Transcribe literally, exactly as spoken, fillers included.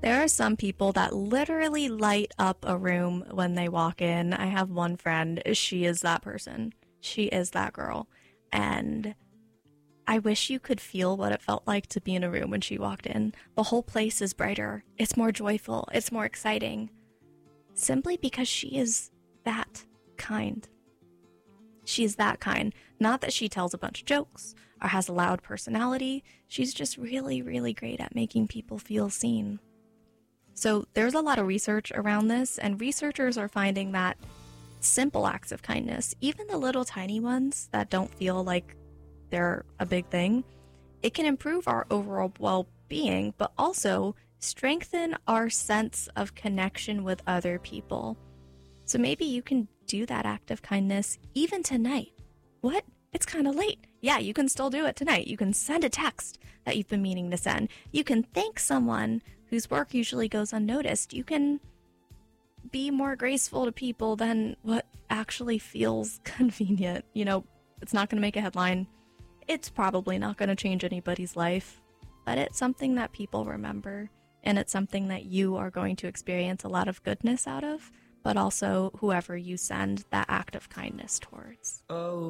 There are some people that literally light up a room when they walk in. I have one friend, she is that person. She is that girl. And I wish you could feel what it felt like to be in a room when she walked in. The whole place is brighter. It's more joyful. It's more exciting. Simply because she is that kind. She is that kind. Not that she tells a bunch of jokes or has a loud personality. She's just really, really great at making people feel seen. So there's a lot of research around this, and researchers are finding that simple acts of kindness, even the little tiny ones that don't feel like they're a big thing, it can improve our overall well-being, but also strengthen our sense of connection with other people. So maybe you can do that act of kindness even tonight. What? It's kind of late. Yeah, you can still do it tonight. You can send a text that you've been meaning to send. You can thank someone whose work usually goes unnoticed. You can be more graceful to people than what actually feels convenient. You know, it's not going to make a headline. It's probably not going to change anybody's life, but it's something that people remember, and it's something that you are going to experience a lot of goodness out of, but also whoever you send that act of kindness towards. Oh.